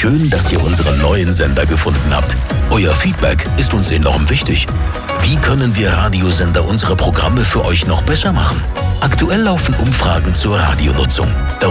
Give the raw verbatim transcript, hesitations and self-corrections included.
Schön, dass ihr unseren neuen Sender gefunden habt. Euer Feedback ist uns enorm wichtig. Wie können wir Radiosender unsere Programme für euch noch besser machen? Aktuell laufen Umfragen zur Radionutzung.